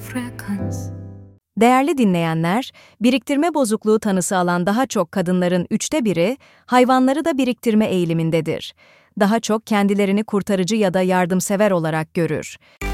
frequency. Değerli dinleyenler, biriktirme bozukluğu tanısı alan daha çok kadınların 1/3'ü, hayvanları da biriktirme eğilimindedir. Daha çok kendilerini kurtarıcı ya da yardımsever olarak görür.